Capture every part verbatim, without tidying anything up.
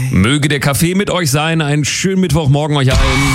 Möge der Kaffee mit euch sein. Einen schönen Mittwochmorgen euch allen.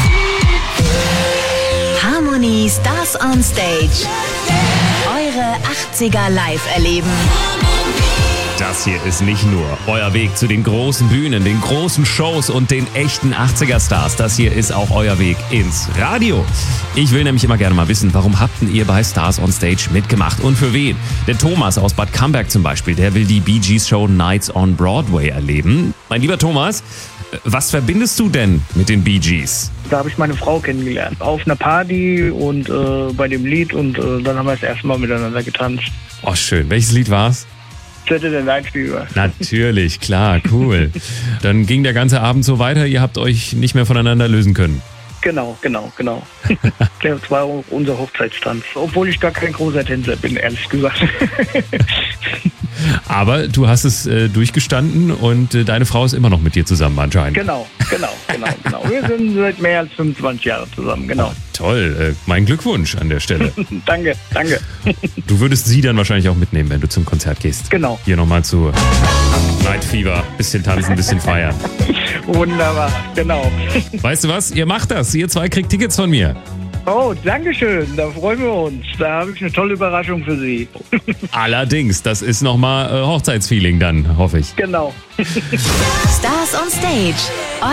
Harmony Stars on Stage. Eure achtziger live erleben. Das hier ist nicht nur euer Weg zu den großen Bühnen, den großen Shows und den echten achtziger-Stars. Das hier ist auch euer Weg ins Radio. Ich will nämlich immer gerne mal wissen, warum habt ihr bei Stars on Stage mitgemacht und für wen? Der Thomas aus Bad Camberg zum Beispiel, der will die Bee Gees Show Nights on Broadway erleben. Mein lieber Thomas, was verbindest du denn mit den Bee Gees? Da habe ich meine Frau kennengelernt. Auf einer Party und äh, bei dem Lied und äh, dann haben wir das erste Mal miteinander getanzt. Oh, schön. Welches Lied war's? Saturday Night Fever. Natürlich, klar, cool. Dann ging der ganze Abend so weiter, ihr habt euch nicht mehr voneinander lösen können. Genau, genau, genau. Das war auch unser Hochzeitstanz. Obwohl ich gar kein großer Tänzer bin, ehrlich gesagt. Aber du hast es äh, durchgestanden und äh, deine Frau ist immer noch mit dir zusammen anscheinend. Genau, genau, genau, genau. Wir sind seit mehr als fünfundzwanzig Jahren zusammen, genau. Oh, toll, äh, mein Glückwunsch an der Stelle. Danke, danke. Du würdest sie dann wahrscheinlich auch mitnehmen, wenn du zum Konzert gehst. Genau. Hier nochmal zu Night Fever, bisschen tanzen, bisschen feiern. Wunderbar, genau. Weißt du was, ihr macht das, ihr zwei kriegt Tickets von mir. Oh, dankeschön, da freuen wir uns. Da habe ich eine tolle Überraschung für Sie. Allerdings, das ist nochmal äh, Hochzeitsfeeling dann, hoffe ich. Genau. Stars on Stage.